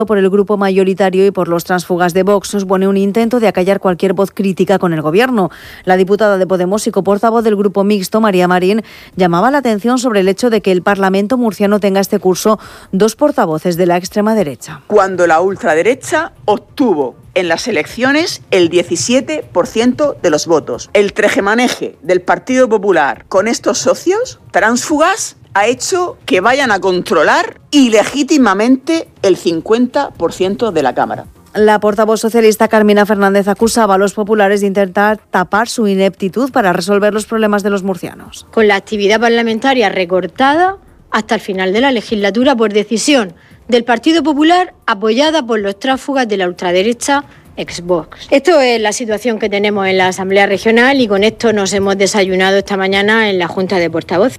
por el grupo mayoritario y por los tránsfugas de Vox supone un intento de acallar cualquier voz crítica con el Gobierno. La diputada de Podemos y coportavoz del Grupo Mixto, María Marín, llamaba la atención sobre el hecho de que el Parlamento murciano tenga este curso dos portavoces de la extrema derecha. Cuando la ultraderecha obtuvo en las elecciones el 17% de los votos. El tejemaneje del Partido Popular con estos socios tránsfugas ha hecho que vayan a controlar ilegítimamente el 50% de la Cámara. La portavoz socialista Carmina Fernández acusaba a los populares de intentar tapar su ineptitud para resolver los problemas de los murcianos. Con la actividad parlamentaria recortada hasta el final de la legislatura por decisión del Partido Popular, apoyada por los tránsfugas de la ultraderecha ex-Vox. Esto es la situación que tenemos en la Asamblea Regional y con esto nos hemos desayunado esta mañana en la Junta de Portavoces.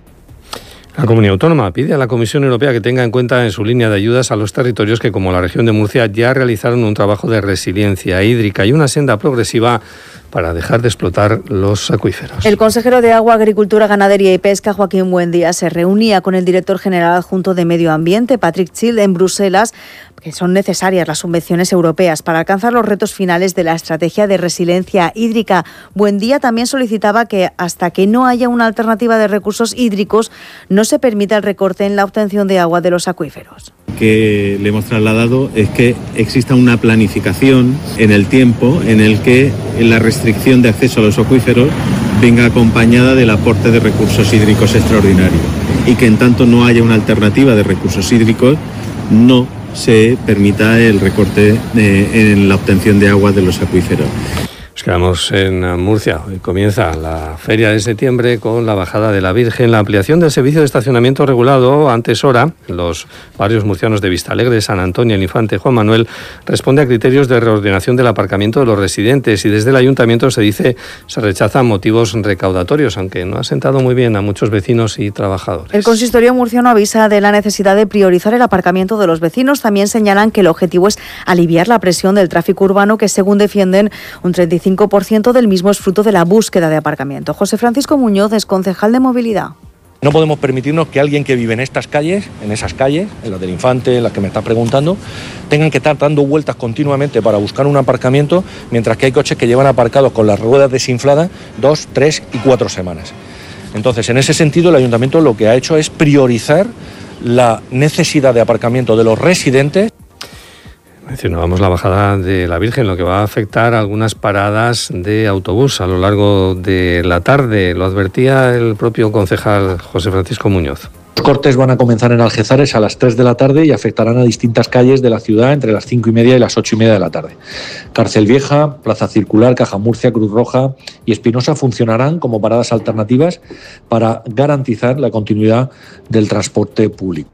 La Comunidad Autónoma pide a la Comisión Europea que tenga en cuenta en su línea de ayudas a los territorios que, como la región de Murcia, ya realizaron un trabajo de resiliencia hídrica y una senda progresiva para dejar de explotar los acuíferos. El consejero de Agua, Agricultura, Ganadería y Pesca, Joaquín Buendía, se reunía con el director general adjunto de Medio Ambiente, Patrick Schild, en Bruselas, que son necesarias las subvenciones europeas para alcanzar los retos finales de la estrategia de resiliencia hídrica. Buendía también solicitaba que hasta que no haya una alternativa de recursos hídricos no se permita el recorte en la obtención de agua de los acuíferos. Que le hemos trasladado es que exista una planificación en el tiempo en el que la restricción de acceso a los acuíferos venga acompañada del aporte de recursos hídricos extraordinarios y que en tanto no haya una alternativa de recursos hídricos no se permita el recorte en la obtención de agua de los acuíferos. Nos quedamos en Murcia. Hoy comienza la Feria de Septiembre con la Bajada de la Virgen, la ampliación del servicio de estacionamiento regulado antes hora. Los barrios murcianos de Vistalegre, San Antonio, El Infante, Juan Manuel responde a criterios de reordenación del aparcamiento de los residentes y desde el Ayuntamiento se rechazan motivos recaudatorios, aunque no ha sentado muy bien a muchos vecinos y trabajadores. El consistorio murciano avisa de la necesidad de priorizar el aparcamiento de los vecinos. También señalan que el objetivo es aliviar la presión del tráfico urbano, que según defienden un 35% del mismo es fruto de la búsqueda de aparcamiento. José Francisco Muñoz es concejal de Movilidad. No podemos permitirnos que alguien que vive en esas calles, en las del Infante, en las que me estás preguntando, tengan que estar dando vueltas continuamente para buscar un aparcamiento, mientras que hay coches que llevan aparcados con las ruedas desinfladas 2, 3 y 4 semanas. Entonces, en ese sentido, el Ayuntamiento lo que ha hecho es priorizar la necesidad de aparcamiento de los residentes. Mencionábamos la Bajada de la Virgen, lo que va a afectar a algunas paradas de autobús a lo largo de la tarde. Lo advertía el propio concejal José Francisco Muñoz. Los cortes van a comenzar en Algeciras a las 3 de la tarde y afectarán a distintas calles de la ciudad entre las 5:30 y las 8:30 de la tarde. Cárcel Vieja, Plaza Circular, Caja Murcia, Cruz Roja y Espinosa funcionarán como paradas alternativas para garantizar la continuidad del transporte público.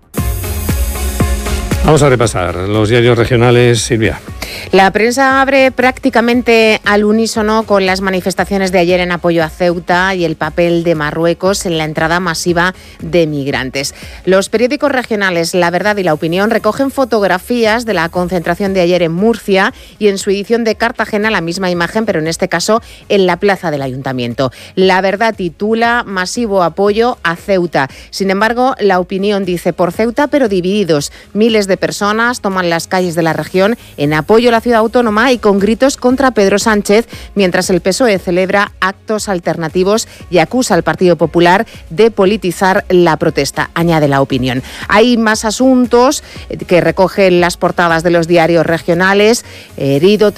Vamos a repasar los diarios regionales, Silvia. La prensa abre prácticamente al unísono con las manifestaciones de ayer en apoyo a Ceuta y el papel de Marruecos en la entrada masiva de migrantes. Los periódicos regionales La Verdad y La Opinión recogen fotografías de la concentración de ayer en Murcia y en su edición de Cartagena la misma imagen, pero en este caso en la plaza del Ayuntamiento. La Verdad titula Masivo apoyo a Ceuta. Sin embargo, La Opinión dice por Ceuta pero divididos. Miles de personas toman las calles de la región en apoyo a la ciudad autónoma y con gritos contra Pedro Sánchez, mientras el PSOE celebra actos alternativos y acusa al Partido Popular de politizar la protesta, añade La Opinión. Hay más asuntos que recogen las portadas de los diarios regionales. Heridos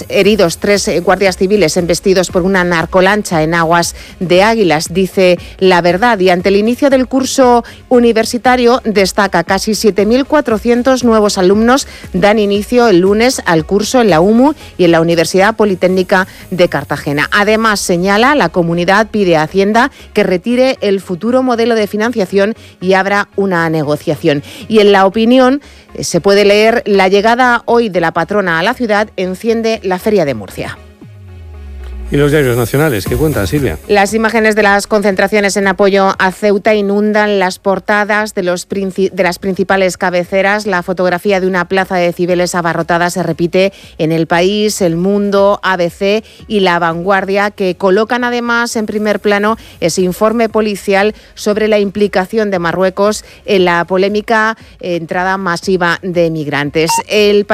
3 guardias civiles embestidos por una narcolancha en aguas de Águilas, dice La Verdad, y ante el inicio del curso universitario destaca casi 7.400 nuevos alumnos dan inicio el lunes al curso en la UMU y en la Universidad Politécnica de Cartagena. Además, señala, la comunidad pide a Hacienda que retire el futuro modelo de financiación y abra una negociación. Y en La Opinión se puede leer: la llegada hoy de la patrona a la ciudad enciende la Feria de Murcia. ¿Y los diarios nacionales? ¿Qué cuenta, Silvia? Las imágenes de las concentraciones en apoyo a Ceuta inundan las portadas de las principales cabeceras. La fotografía de una plaza de Cibeles abarrotada se repite en El País, El Mundo, ABC y La Vanguardia, que colocan además en primer plano ese informe policial sobre la implicación de Marruecos en la polémica entrada masiva de migrantes. El